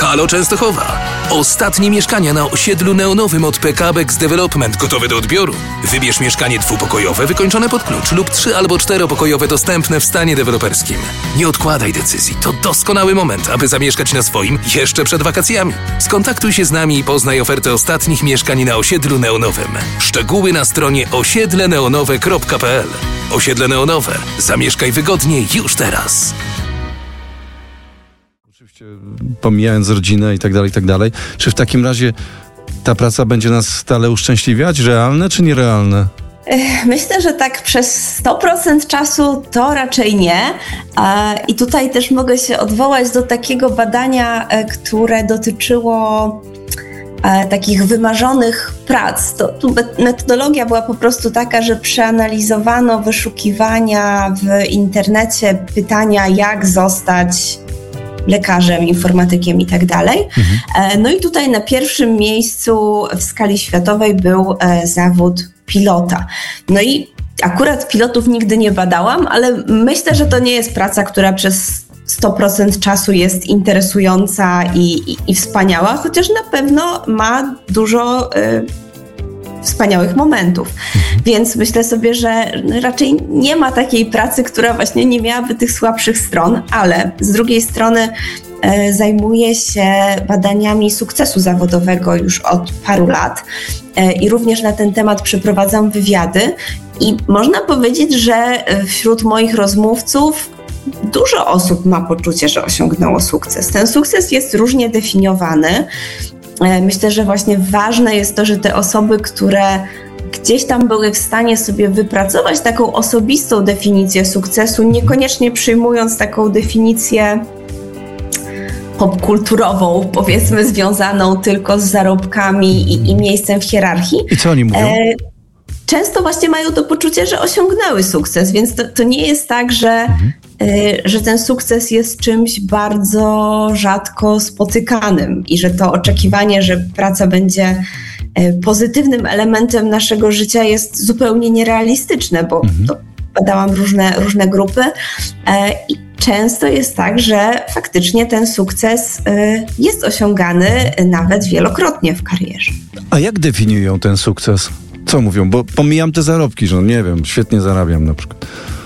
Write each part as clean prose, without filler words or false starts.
Halo Częstochowa. Ostatnie mieszkania na osiedlu neonowym od PKBX Development gotowe do odbioru. Wybierz mieszkanie dwupokojowe wykończone pod klucz lub 3- albo 4-pokojowe dostępne w stanie deweloperskim. Nie odkładaj decyzji. To doskonały moment, aby zamieszkać na swoim jeszcze przed wakacjami. Skontaktuj się z nami i poznaj ofertę ostatnich mieszkań na osiedlu neonowym. Szczegóły na stronie osiedleneonowe.pl. Osiedle Neonowe. Zamieszkaj wygodnie już teraz. Oczywiście pomijając rodzinę i tak dalej, czy w takim razie ta praca będzie nas stale uszczęśliwiać? Realne czy nierealne? Myślę, że tak przez 100% czasu to raczej nie. I tutaj też mogę się odwołać do takiego badania, które dotyczyło takich wymarzonych prac. Tu metodologia była po prostu taka, że przeanalizowano wyszukiwania w internecie, pytania jak zostać lekarzem, informatykiem i tak dalej. No i tutaj na pierwszym miejscu w skali światowej był zawód pilota. No i akurat pilotów nigdy nie badałam, ale myślę, że to nie jest praca, która przez 100% czasu jest interesująca i wspaniała, chociaż na pewno ma dużo wspaniałych momentów. Więc myślę sobie, że raczej nie ma takiej pracy, która właśnie nie miałaby tych słabszych stron, ale z drugiej strony zajmuję się badaniami sukcesu zawodowego już od paru lat i również na ten temat przeprowadzam wywiady i można powiedzieć, że wśród moich rozmówców dużo osób ma poczucie, że osiągnęło sukces. Ten sukces jest różnie definiowany. Myślę, że właśnie ważne jest to, że te osoby, które gdzieś tam były w stanie sobie wypracować taką osobistą definicję sukcesu, niekoniecznie przyjmując taką definicję popkulturową, powiedzmy, związaną tylko z zarobkami i miejscem w hierarchii. I co oni mówią? Często właśnie mają to poczucie, że osiągnęły sukces, więc to nie jest tak, że ten sukces jest czymś bardzo rzadko spotykanym i że to oczekiwanie, że praca będzie pozytywnym elementem naszego życia jest zupełnie nierealistyczne, bo to badałam różne grupy i często jest tak, że faktycznie ten sukces jest osiągany nawet wielokrotnie w karierze. A jak definiują ten sukces? Co mówią? Bo pomijam te zarobki, że nie wiem, świetnie zarabiam na przykład.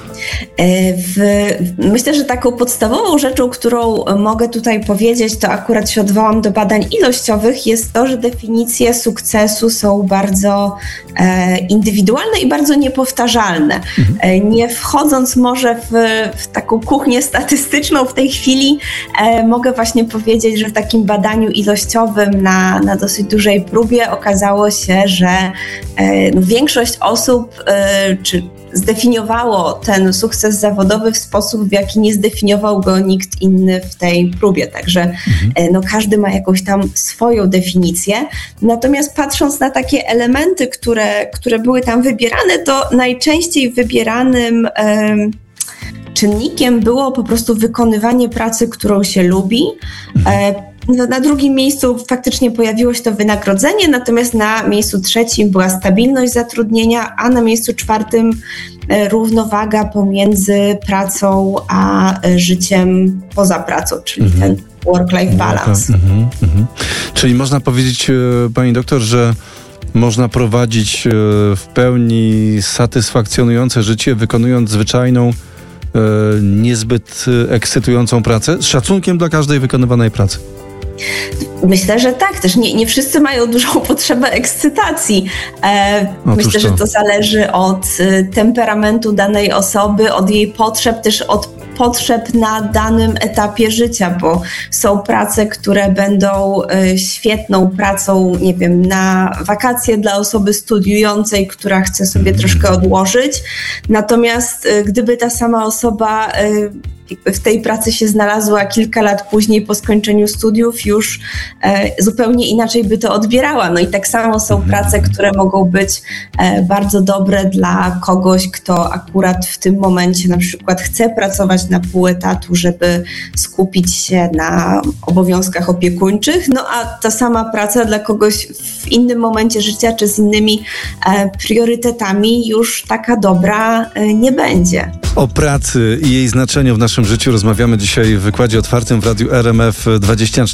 Myślę, że taką podstawową rzeczą, którą mogę tutaj powiedzieć, to akurat się odwołam do badań ilościowych, jest to, że definicje sukcesu są bardzo indywidualne i bardzo niepowtarzalne. Nie wchodząc może w taką kuchnię statystyczną w tej chwili, mogę właśnie powiedzieć, że w takim badaniu ilościowym na dosyć dużej próbie okazało się, że większość osób zdefiniowało ten sukces zawodowy w sposób, w jaki nie zdefiniował go nikt inny w tej próbie. Także każdy ma jakąś tam swoją definicję. Natomiast patrząc na takie elementy, które były tam wybierane, to najczęściej wybieranym czynnikiem było po prostu wykonywanie pracy, którą się lubi. Na drugim miejscu faktycznie pojawiło się to wynagrodzenie, natomiast na miejscu trzecim była stabilność zatrudnienia, a na miejscu czwartym równowaga pomiędzy pracą a życiem poza pracą, czyli ten work-life balance. Czyli można powiedzieć, pani doktor, że można prowadzić w pełni satysfakcjonujące życie, wykonując zwyczajną, niezbyt ekscytującą pracę, z szacunkiem dla każdej wykonywanej pracy. Myślę, że tak. Też nie wszyscy mają dużą potrzebę ekscytacji. Myślę, że to zależy od temperamentu danej osoby, od jej potrzeb, też od potrzeb na danym etapie życia, bo są prace, które będą świetną pracą, nie wiem, na wakacje dla osoby studiującej, która chce sobie troszkę odłożyć. Natomiast gdyby ta sama osoba w tej pracy się znalazła kilka lat później po skończeniu studiów, już zupełnie inaczej by to odbierała. No i tak samo są prace, które mogą być bardzo dobre dla kogoś, kto akurat w tym momencie na przykład chce pracować na pół etatu, żeby skupić się na obowiązkach opiekuńczych, no a ta sama praca dla kogoś w innym momencie życia czy z innymi priorytetami już taka dobra nie będzie. O pracy i jej znaczeniu w naszym życiu rozmawiamy dzisiaj w wykładzie otwartym w Radiu RMF 24.